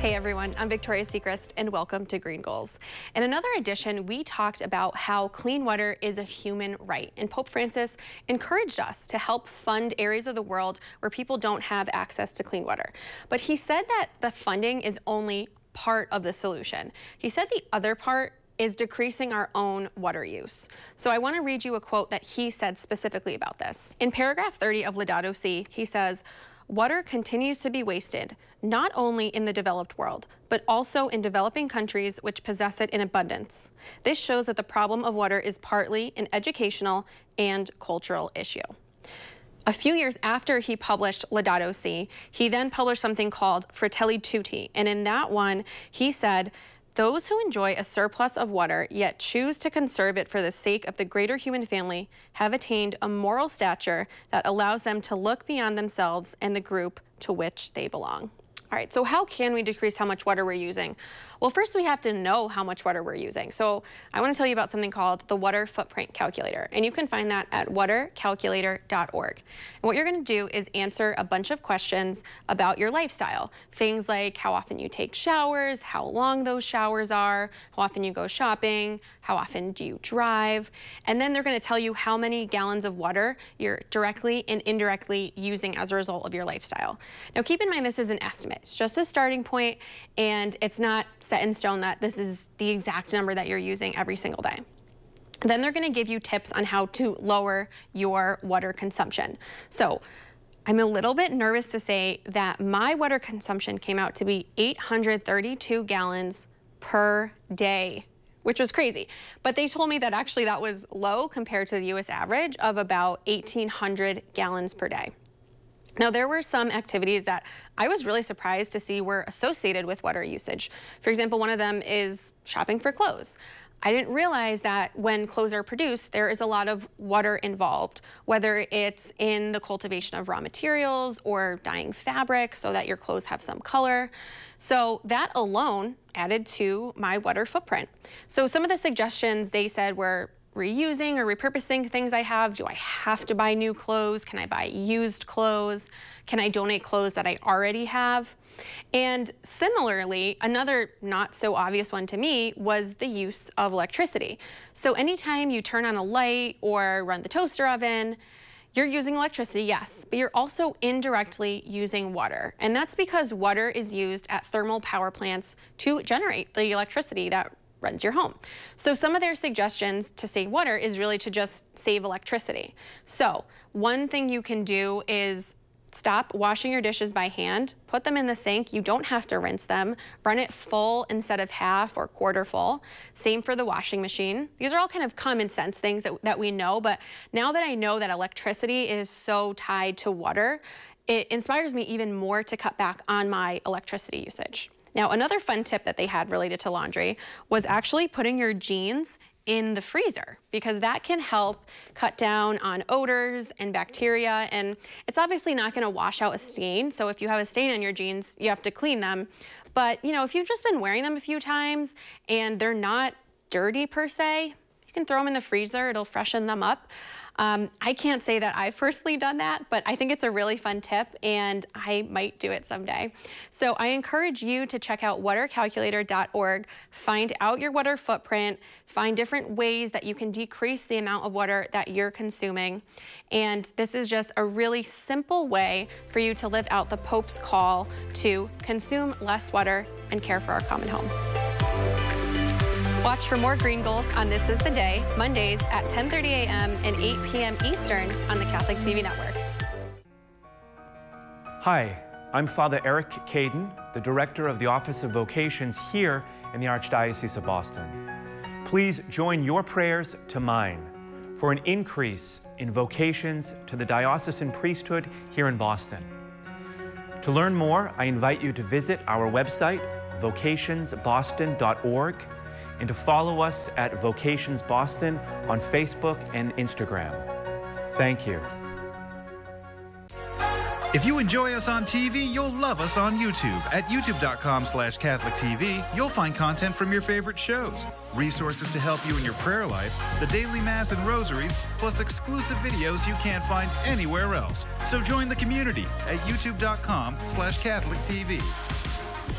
Hey everyone, I'm Victoria Sechrist and welcome to Green Goals. In another edition, we talked about how clean water is a human right, and Pope Francis encouraged us to help fund areas of the world where people don't have access to clean water. But he said that the funding is only part of the solution. He said the other part is decreasing our own water use. So I want to read you a quote that he said specifically about this. In paragraph 30 of Laudato Si, he says, "Water continues to be wasted, not only in the developed world, but also in developing countries which possess it in abundance. This shows that the problem of water is partly an educational and cultural issue." A few years after he published Laudato Si, he then published something called Fratelli Tutti, and in that one, he said, "Those who enjoy a surplus of water yet choose to conserve it for the sake of the greater human family have attained a moral stature that allows them to look beyond themselves and the group to which they belong." All right, so how can we decrease how much water we're using? Well, first we have to know how much water we're using. So I want to tell you about something called the Water Footprint Calculator, and you can find that at watercalculator.org. And what you're going to do is answer a bunch of questions about your lifestyle. Things like how often you take showers, how long those showers are, how often you go shopping, how often do you drive, and then they're going to tell you how many gallons of water you're directly and indirectly using as a result of your lifestyle. Now keep in mind this is an estimate. It's just a starting point, and it's not set in stone that this is the exact number that you're using every single day. Then they're going to give you tips on how to lower your water consumption. So I'm a little bit nervous to say that my water consumption came out to be 832 gallons per day, which was crazy. But they told me that actually that was low compared to the US average of about 1,800 gallons per day. Now, there were some activities that I was really surprised to see were associated with water usage. For example, one of them is shopping for clothes. I didn't realize that when clothes are produced, there is a lot of water involved, whether it's in the cultivation of raw materials or dyeing fabric so that your clothes have some color. So that alone added to my water footprint. So some of the suggestions they said were reusing or repurposing things I have. Do I have to buy new clothes? Can I buy used clothes? Can I donate clothes that I already have? And similarly, another not so obvious one to me was the use of electricity. So anytime you turn on a light or run the toaster oven, you're using electricity, yes, but you're also indirectly using water. And that's because water is used at thermal power plants to generate the electricity that runs your home. So some of their suggestions to save water is really to just save electricity. So one thing you can do is stop washing your dishes by hand, put them in the sink. You don't have to rinse them. Run it full instead of half or quarter full. Same for the washing machine. These are all kind of common sense things that we know, but now that I know that electricity is so tied to water, it inspires me even more to cut back on my electricity usage. Now, another fun tip that they had related to laundry was actually putting your jeans in the freezer, because that can help cut down on odors and bacteria, and it's obviously not going to wash out a stain. So if you have a stain on your jeans, you have to clean them. But you know, if you've just been wearing them a few times and they're not dirty per se, you can throw them in the freezer. It'll freshen them up. I can't say that I've personally done that, but I think it's a really fun tip and I might do it someday. So I encourage you to check out watercalculator.org, find out your water footprint, find different ways that you can decrease the amount of water that you're consuming. And this is just a really simple way for you to live out the Pope's call to consume less water and care for our common home. Watch for more Green Goals on This Is the Day, Mondays at 10:30 a.m. and 8 p.m. Eastern on the Catholic TV Network. Hi, I'm Father Eric Caden, the Director of the Office of Vocations here in the Archdiocese of Boston. Please join your prayers to mine for an increase in vocations to the diocesan priesthood here in Boston. To learn more, I invite you to visit our website, vocationsboston.org, and to follow us at Vocations Boston on Facebook and Instagram. Thank you. If you enjoy us on TV, you'll love us on YouTube. At youtube.com/CatholicTV, you'll find content from your favorite shows, resources to help you in your prayer life, the daily Mass and rosaries, plus exclusive videos you can't find anywhere else. So join the community at youtube.com/CatholicTV.